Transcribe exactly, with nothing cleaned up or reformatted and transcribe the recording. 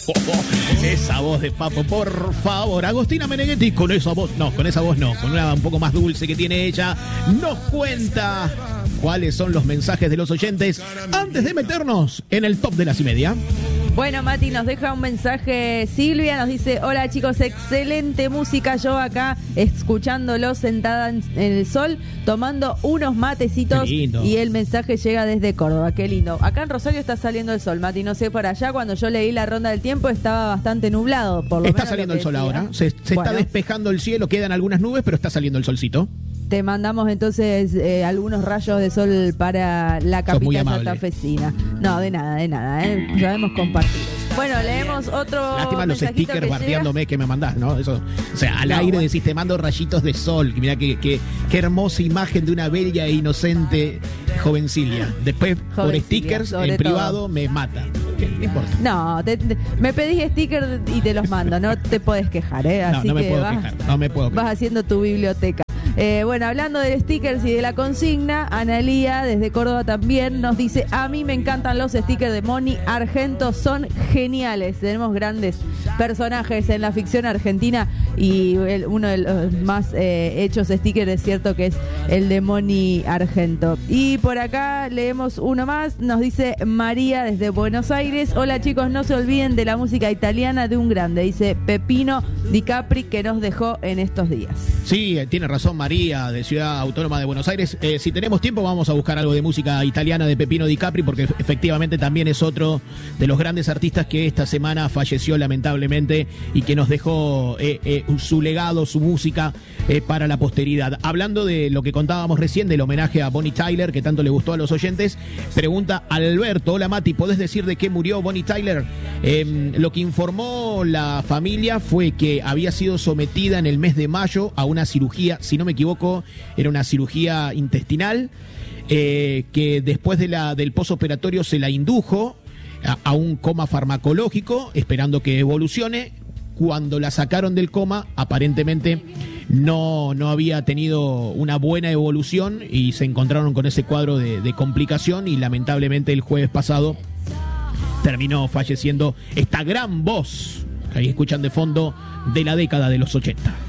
Esa voz de Papo, por favor. Agostina Meneghetti, con esa voz, no, con esa voz no, con una un poco más dulce que tiene ella, nos cuenta cuáles son los mensajes de los oyentes antes de meternos en el top de las y media. Bueno, Mati, nos deja un mensaje Silvia, nos dice: hola chicos, excelente música, yo acá escuchándolo sentada en el sol, tomando unos matecitos, y el mensaje llega desde Córdoba, qué lindo. Acá en Rosario está saliendo el sol, Mati, no sé por allá, cuando yo leí la ronda del tiempo estaba bastante nublado, por lo Está menos saliendo lo el sol decía. ahora, se, se bueno. está despejando el cielo, quedan algunas nubes, pero está saliendo el solcito. Te mandamos entonces eh, algunos rayos de sol para la capital santafesina. No, de nada, de nada, ¿eh? Sabemos compartir. Bueno, leemos otro. Lástima los stickers que bardeándome llega. Que me mandás, ¿no? Eso, o sea, al no, aire bueno. decís, te mando rayitos de sol. Mirá qué, qué, qué hermosa imagen de una bella e inocente jovencilia. Después, jovencilia, por stickers, en privado, todo. Me mata. ¿Qué importa? No, te, te, me pedís stickers y te los mando. No te puedes quejar, ¿eh? Así no, no me que puedo vas, quejar. No me puedo quejar. Vas haciendo tu biblioteca. Eh, bueno, hablando de stickers y de la consigna, Analía desde Córdoba también nos dice: a mí me encantan los stickers de Moni Argento, son geniales. Tenemos grandes personajes en la ficción argentina y el, uno de los más eh, hechos stickers es cierto que es el de Moni Argento. Y por acá leemos uno más, nos dice María desde Buenos Aires: hola chicos, no se olviden de la música italiana de un grande, dice Peppino Di Capri, que nos dejó en estos días. Sí, tiene razón María, de Ciudad Autónoma de Buenos Aires. Eh, si tenemos tiempo vamos a buscar algo de música italiana de Peppino Di Capri, porque efectivamente también es otro de los grandes artistas que esta semana falleció lamentablemente y que nos dejó eh, eh, su legado, su música eh, para la posteridad. Hablando de lo que contábamos recién, del homenaje a Bonnie Tyler, que tanto le gustó a los oyentes, pregunta Alberto: hola Mati, ¿podés decir de qué murió Bonnie Tyler? Eh, lo que informó la familia fue que había sido sometida en el mes de mayo a una cirugía, si no me equivoco, era una cirugía intestinal, eh, que después de la, del posoperatorio se la indujo a, a un coma farmacológico, esperando que evolucione. Cuando la sacaron del coma, aparentemente no, no había tenido una buena evolución y se encontraron con ese cuadro de, de complicación, y lamentablemente el jueves pasado terminó falleciendo esta gran voz que ahí escuchan de fondo de la década de los ochenta.